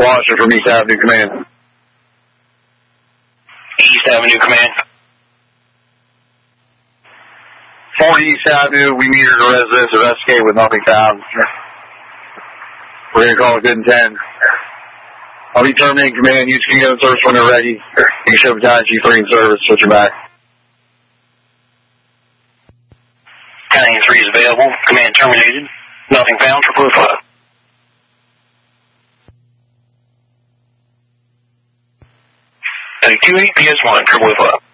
Washington from East Avenue Command. East Avenue Command. 40 East Avenue, we metered a residence of SK with nothing found. We're going to call it good and 10. I'll be terminating command. You can get in service when they're ready. You can show battalion G3 in service. Switch your back. Battalion 3 is available. Command terminated. Nothing found for Blue 5. Battalion 28 PS1 for Blue 5.